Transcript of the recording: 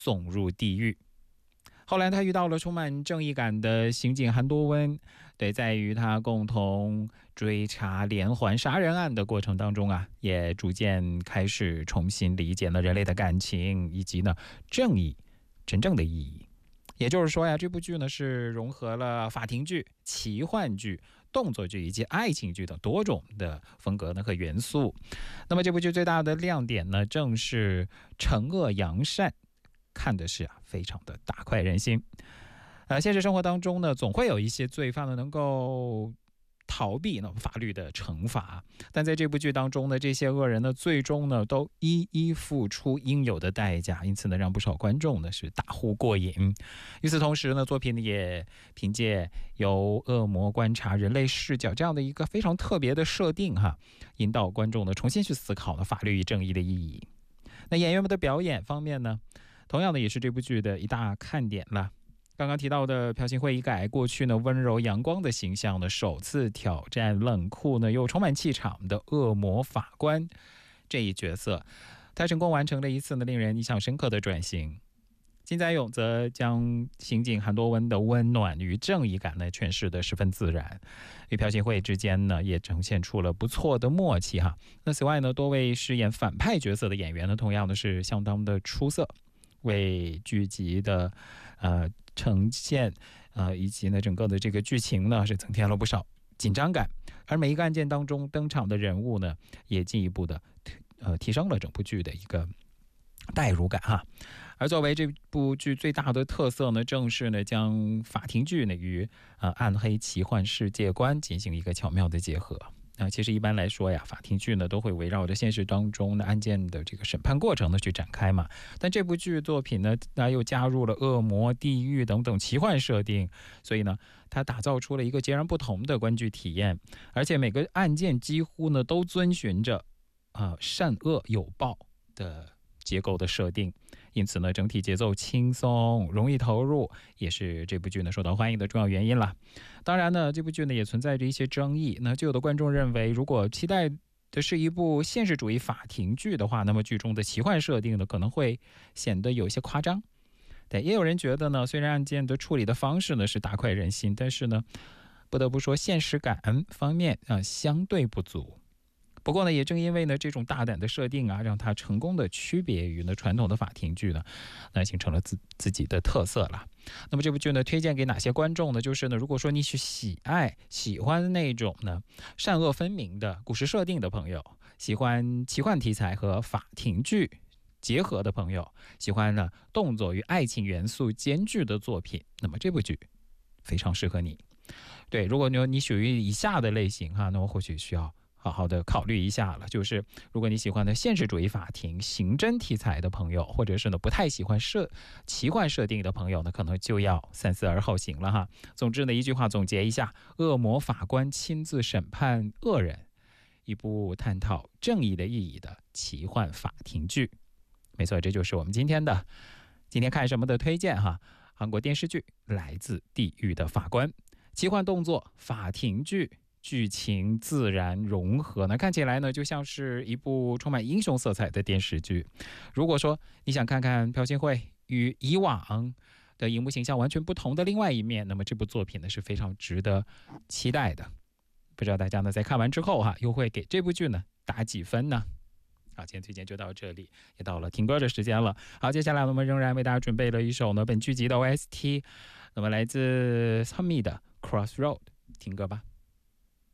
送入地狱。后来他遇到了充满正义感的刑警韩多温，对，在与他共同追查连环杀人案的过程当中啊，也逐渐开始重新理解了人类的感情以及呢正义真正的意义。也就是说呀，这部剧呢是融合了法庭剧、奇幻剧、动作剧以及爱情剧等多种的风格呢和元素。那么这部剧最大的亮点呢，正是惩恶扬善，看的是非常的大快人心。现实生活当中呢，总会有一些罪犯呢能够逃避法律的惩罚，但在这部剧当中呢，这些恶人呢最终呢都一一付出应有的代价，因此呢让不少观众呢是大呼过瘾。与此同时呢，作品也凭借由恶魔观察人类视角这样的一个非常特别的设定引导观众呢重新去思考了法律与正义的意义。那演员们的表演方面呢，同样的也是这部剧的一大看点了。刚刚提到的朴信惠一改过去呢温柔阳光的形象呢，首次挑战冷酷呢又充满气场的恶魔法官这一角色，他成功完成了一次呢令人印象深刻的转型。金载勇则将刑警韩多温的温暖与正义感呢诠释得十分自然，与朴信惠之间呢也呈现出了不错的默契那此外呢，多位饰演反派角色的演员呢，同样的是相当的出色，为剧集的呈现以及呢整个的这个剧情呢是增添了不少紧张感，而每一个案件当中登场的人物呢，也进一步的提升了整部剧的一个代入感而作为这部剧最大的特色呢，正是呢将法庭剧呢与暗黑奇幻世界观进行一个巧妙的结合。其实一般来说呀，法庭剧呢都会围绕着现实当中的案件的这个审判过程呢去展开嘛。但这部剧作品呢，它又加入了恶魔、地狱等等奇幻设定，所以呢，它打造出了一个截然不同的观剧体验。而且每个案件几乎呢都遵循着善恶有报的结构的设定，因此呢，整体节奏轻松，容易投入，也是这部剧呢受到欢迎的重要原因了。当然呢，这部剧呢也存在着一些争议。那就有的观众认为，如果期待的是一部现实主义法庭剧的话，那么剧中的奇幻设定呢可能会显得有些夸张。对，也有人觉得呢，虽然案件的处理的方式呢是大快人心，但是呢，不得不说现实感方面相对不足。不过呢，也正因为呢这种大胆的设定让它成功的区别于呢传统的法庭剧呢，那形成了自己的特色了。那么这部剧呢，推荐给哪些观众呢？就是呢，如果说你是喜欢那种呢善恶分明的故事设定的朋友，喜欢奇幻题材和法庭剧结合的朋友，喜欢呢动作与爱情元素兼具的作品，那么这部剧非常适合你。对，如果你属于以下的类型那么或许需要好好的考虑一下了。就是如果你喜欢的现实主义法庭刑侦题材的朋友，或者是呢不太喜欢奇幻设定的朋友呢，可能就要三思而后行了总之呢，一句话总结一下，恶魔法官亲自审判恶人，一部探讨正义的意义的奇幻法庭剧。没错，这就是我们今天看什么的推荐韩国电视剧《来自地狱的法官》，奇幻动作法庭剧，剧情自然融合呢，看起来呢就像是一部充满英雄色彩的电视剧。如果说你想看看朴信惠与以往的荧幕形象完全不同的另外一面，那么这部作品呢是非常值得期待的。不知道大家呢在看完之后又会给这部剧呢打几分呢？好，今天推荐就到这里，也到了听歌的时间了。好，接下来我们仍然为大家准备了一首呢本剧集的 OST， 那么来自 Sunmi 的 Crossroad， 听歌吧。